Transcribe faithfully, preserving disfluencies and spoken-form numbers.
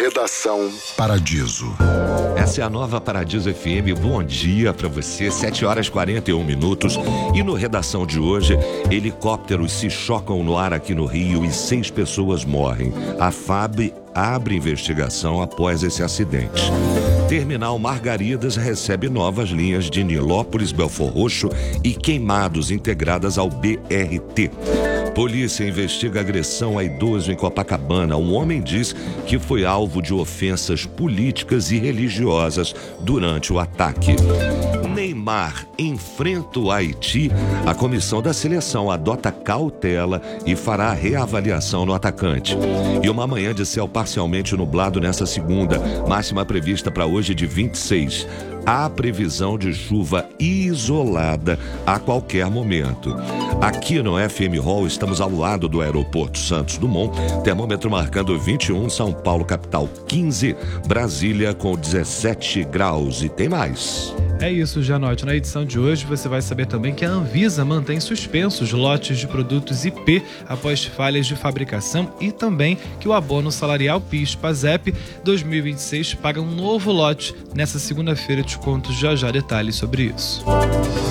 Redação Paradiso. Essa é a nova Paradiso F M. Bom dia para você, sete horas e quarenta e um minutos. E no Redação de hoje, helicópteros se chocam no ar aqui no Rio e seis pessoas morrem. A F A B abre investigação após esse acidente. Terminal Margaridas recebe novas linhas de Nilópolis, Belford Roxo e Queimados integradas ao B R T. Polícia investiga agressão a idoso em Copacabana. Um homem diz que foi alvo de ofensas políticas e religiosas durante o ataque. Neymar enfrenta o Haiti. A comissão da seleção adota cautela e fará reavaliação no atacante. E uma manhã de céu parcialmente nublado nessa segunda. Máxima prevista para hoje de vinte e seis. Há previsão de chuva isolada a qualquer momento. Aqui no F M Hall estamos ao lado do aeroporto Santos Dumont, termômetro marcando vinte e um, São Paulo capital quinze, Brasília com dezessete graus e tem mais. É isso, Janote. Na edição de hoje você vai saber também que a Anvisa mantém suspensos lotes de produtos I P após falhas de fabricação e também que o abono salarial PIS/PASEP dois mil e vinte e seis paga um novo lote nessa segunda-feira. Eu te conto já já detalhes sobre isso.